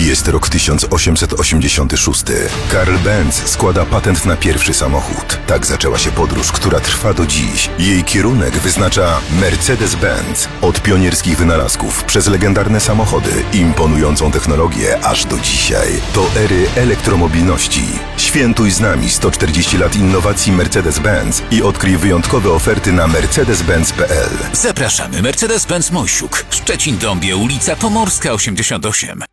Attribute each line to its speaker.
Speaker 1: Jest rok 1886. Karl Benz składa patent na pierwszy samochód. Tak zaczęła się podróż, która trwa do dziś. Jej kierunek wyznacza Mercedes-Benz. Od pionierskich wynalazków przez legendarne samochody, imponującą technologię aż do dzisiaj. To ery elektromobilności. Świętuj z nami 140 lat innowacji Mercedes-Benz i odkryj wyjątkowe oferty na mercedes-benz.pl.
Speaker 2: Zapraszamy. Mercedes-Benz Mosiuk. Szczecin-Dąbie, ulica Pomorska 88.